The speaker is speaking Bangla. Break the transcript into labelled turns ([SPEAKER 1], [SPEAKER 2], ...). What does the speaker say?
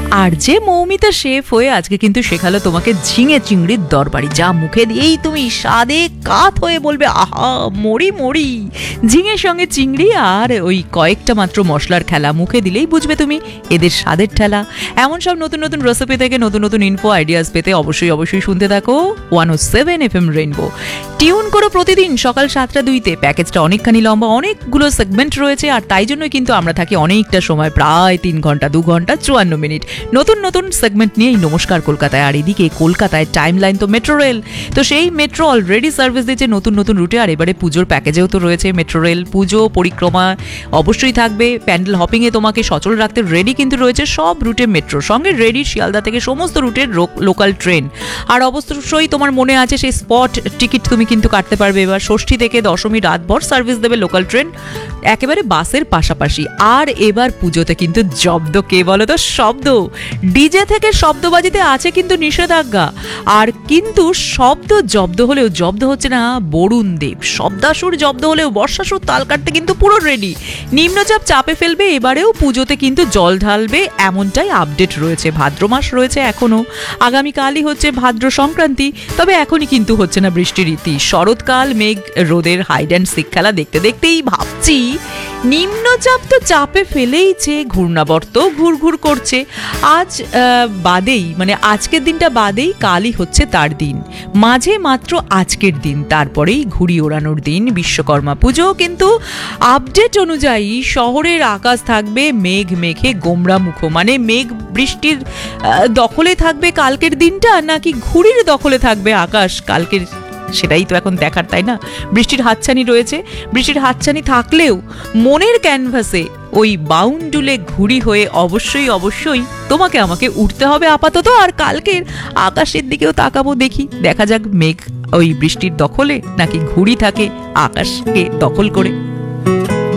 [SPEAKER 1] আর যে মৌমিতা শেফ হয়ে আজকে কিন্তু শেখালো তোমাকে ঝিঙে চিংড়ির দরবারি, যা মুখে দিয়েই তুমি স্বাদে কাত হয়ে বলবে আহা মরি মরি। ঝিঙের সঙ্গে চিংড়ি আর ওই কয়েকটা মাত্র মশলার খেলা, মুখে দিলেই বুঝবে তুমি এদের স্বাদের ঠেলা। এমন সব নতুন নতুন রেসিপি থেকে নতুন নতুন ইনফো আইডিয়াস পেতে অবশ্যই শুনতে থাকো 107 FM রেইনবো। টিউন করো প্রতিদিন সকাল 7:02। প্যাকেজটা অনেকখানি লম্বা, অনেকগুলো সেগমেন্ট রয়েছে, আর তাই জন্যই কিন্তু আমরা থাকি অনেকটা সময়, প্রায় 3 ঘন্টা 2 ঘন্টা 54 মিনিট নতুন নতুন সেগমেন্ট নিয়েই নমস্কার কলকাতায়। আর এদিকে কলকাতায় টাইম লাইন তো মেট্রো রেল, তো সেই মেট্রো অলরেডি সার্ভিস দিচ্ছে নতুন নতুন রুটে। আর এবারে পুজোর প্যাকেজেও তো রয়েছে মেট্রো রেল, পুজো পরিক্রমা অবশ্যই থাকবে, প্যান্ডেল হপিংয়ে তোমাকে সচল রাখতে রেডি কিন্তু রয়েছে সব রুটে মেট্রো, সঙ্গে রেডি শিয়ালদা থেকে সমস্ত রুটের লোকাল ট্রেন। আর অবশ্যই তোমার মনে আছে সেই স্পট টিকিট তুমি কিন্তু কাটতে পারবে। এবার ষষ্ঠী থেকে দশমী রাতভর সার্ভিস দেবে লোকাল ট্রেন একেবারে বাসের পাশাপাশি। আর এবার পুজোতে কিন্তু জব্দ, কে বলো তো, শব্দ ডিজে থেকে শব্দবাজিতে আছে কিন্তু নিষেধাজ্ঞা। আর কিন্তু শব্দ জব্দ হলেও জব্দ হচ্ছে না বরুণ দেব, শব্দাসুর জব্দ হলেও বর্ষাসুর তাল কাটতে কিন্তু পুরো রেডি। নিম্নচাপ চাপে ফেলবে, এবারেও পুজোতে কিন্তু জল ঢালবে, এমনটাই আপডেট রয়েছে। ভাদ্র মাস রয়েছে এখনো, আগামীকালই হচ্ছে ভাদ্র সংক্রান্তি, তবে এখনই কিন্তু হচ্ছে না বৃষ্টির ইতি। শরৎকাল মেঘ রোদের হাইড অ্যান্ড সিক খেলা দেখতে দেখতেই ভাবছি নিম্নচাপ তো চাপে ফেলেইছে, ঘূর্ণাবর্ত ঘুরঘুর করছে। আজ বাদেই মানে আজকের দিনটা বাদেই কালই হচ্ছে তার দিন, মাঝে মাত্র আজকের দিন, তারপরেই ঘুড়ি ওড়ানোর দিন বিশ্বকর্মা পুজো। কিন্তু আপডেট অনুযায়ী শহরের আকাশ থাকবে মেঘ মেঘে গোমরা মুখো, মানে মেঘ বৃষ্টির দখলে থাকবে কালকের দিনটা, নাকি ঘুড়ির দখলে থাকবে আকাশ কালকের, সেটাই তো এখন দেখার, তাই না? বৃষ্টির হাতছানি রয়েছে, বৃষ্টির হাতছানি থাকলেও মনের ক্যানভাসে ওই বাউন্ডুলে ঘুড়ি হয়ে অবশ্যই তোমাকে আমাকে উঠতে হবে আপাতত। আর কালকের আকাশের দিকেও তাকাবো, দেখি দেখা যাক মেঘ ওই বৃষ্টির দখলে নাকি ঘুড়ি থাকে আকাশকে দখল করে।